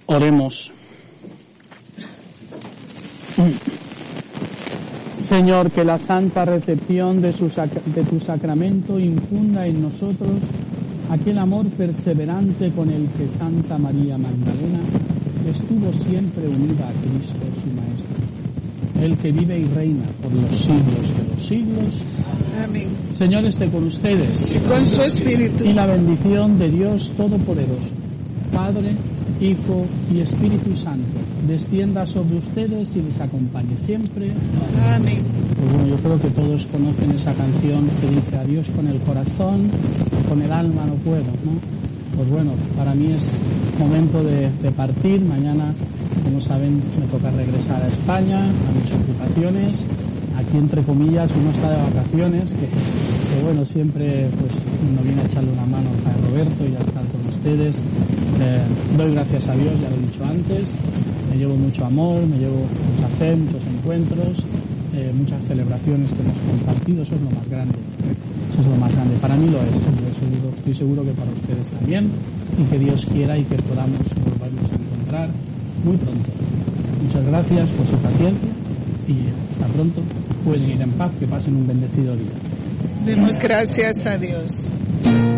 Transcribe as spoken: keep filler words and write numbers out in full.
Oremos. Señor, que la santa recepción de, su sac- de tu sacramento infunda en nosotros aquel amor perseverante con el que Santa María Magdalena estuvo siempre unida a Cristo, su Maestro, el que vive y reina por los siglos de los siglos. Amén. Señor, esté con ustedes. Y con su espíritu. Y la bendición de Dios Todopoderoso, Padre, Hijo y Espíritu Santo, descienda sobre ustedes y les acompañe siempre. Amén. Pues bueno, yo creo que todos conocen esa canción que dice: a Dios con el corazón, con el alma no puedo, ¿no? Pues bueno, para mí es momento de, de partir. Mañana, como saben, me toca regresar a España, a mis ocupaciones. Aquí, entre comillas, uno está de vacaciones, que, que bueno, siempre pues uno viene a echarle una mano a Roberto y a estar con ustedes. Eh, doy gracias a Dios, ya lo he dicho antes, me llevo mucho amor, me llevo mucha fe, muchos encuentros, eh, muchas celebraciones que hemos compartido. Eso es lo más grande, eso es lo más grande, para mí lo es, yo seguro, estoy seguro que para ustedes también, y que Dios quiera y que podamos volvernos a encontrar muy pronto. Muchas gracias por su paciencia y hasta pronto. Pueden ir en paz, que pasen un bendecido día. Demos gracias a Dios.